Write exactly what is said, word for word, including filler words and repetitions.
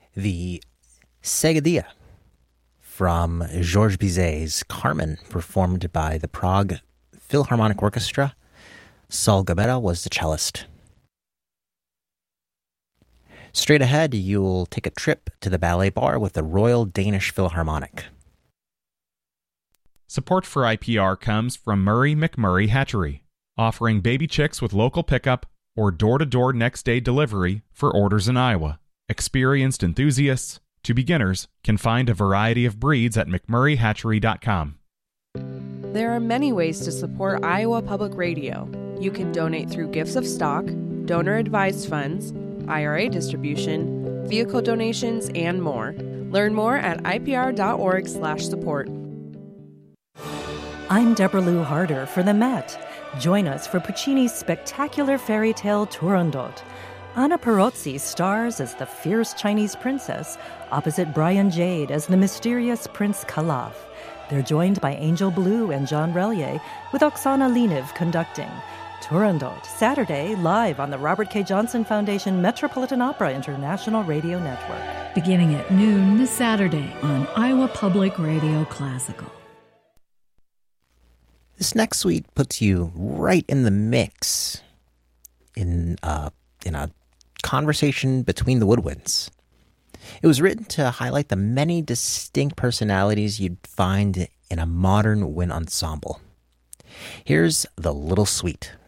The Seguidilla from Georges Bizet's Carmen, performed by the Prague Philharmonic Orchestra. Saul Gabetta was the cellist. Straight ahead, you'll take a trip to the ballet bar with the Royal Danish Philharmonic. Support for I P R comes from Murray McMurray Hatchery, offering baby chicks with local pickup or door-to-door next-day delivery for orders in Iowa. Experienced enthusiasts to beginners can find a variety of breeds at mcmurray hatchery dot com. There are many ways to support Iowa Public Radio. You can donate through gifts of stock, donor-advised funds, I R A distribution, vehicle donations, and more. Learn more at I P R dot org slash support. I'm Deborah Lou Harder for the Met. Join us for Puccini's spectacular fairy tale Turandot. Anna Perozzi stars as the fierce Chinese princess, opposite Brian Jade as the mysterious Prince Kalaf. They're joined by Angel Blue and John Relier, with Oksana Leniv conducting. Turandot, Saturday, live on the Robert K. Johnson Foundation Metropolitan Opera International Radio Network. Beginning at noon this Saturday on Iowa Public Radio Classical. This next suite puts you right in the mix in, uh, in a conversation between the woodwinds. It was written to highlight the many distinct personalities you'd find in a modern wind ensemble. Here's The Little Suite.